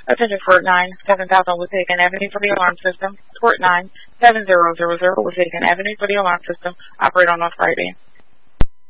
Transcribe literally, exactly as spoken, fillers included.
Attention Port nine, seven thousand Wissahickon Avenue for the alarm system. Port nine, seven zero zero zero Wissahickon Avenue for the alarm system. Operate on Friday.